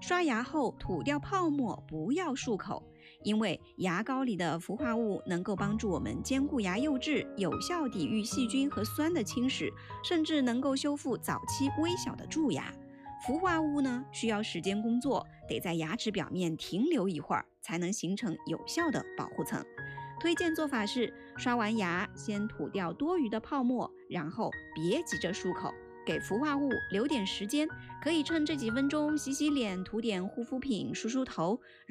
刷牙后吐掉泡沫，不要漱口，因为牙膏里的氟化物能够帮助我们兼顾牙釉质，有效抵御细菌和酸的侵蚀，甚至能够修复早期微小的蛀牙。氟化物呢，需要时间工作，得在牙齿表面停留一会儿，才能形成有效的保护层。推荐做法是，刷完牙先吐掉多余的泡沫，然后别急着漱口，给氟化物留点时间，可以趁这几分钟洗洗脸，涂点护肤品，梳梳头。